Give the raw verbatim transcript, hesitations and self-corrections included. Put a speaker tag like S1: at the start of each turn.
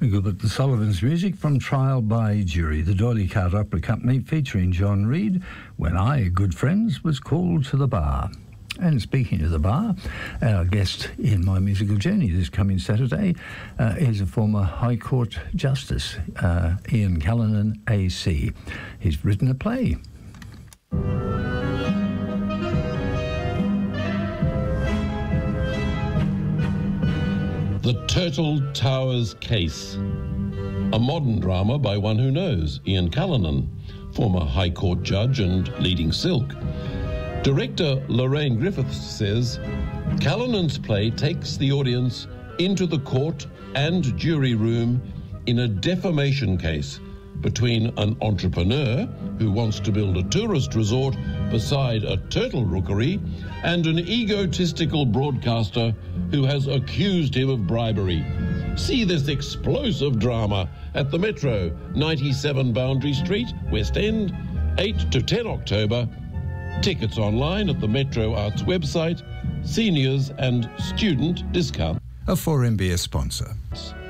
S1: Gilbert and Sullivan's music from Trial by Jury, the D'Oyly Carte Opera Company featuring John Reid, When I, Good Friends, Was Called to the Bar. And speaking of the bar, our guest in My Musical Journey this coming Saturday uh, is a former High Court Justice, uh, Ian Callanan, A C. He's written a play.
S2: The Turtle Towers Case, a modern drama by one who knows, Ian Callanan, former High Court judge and leading Silk. Director Lorraine Griffiths says, Callanan's play takes the audience into the court and jury room in a defamation case between an entrepreneur who wants to build a tourist resort beside a turtle rookery and an egotistical broadcaster who has accused him of bribery. See this explosive drama at the Metro, ninety-seven Boundary Street, West End, eight to ten October. Tickets online at the Metro Arts website, seniors and student discount.
S3: A four M B S sponsor.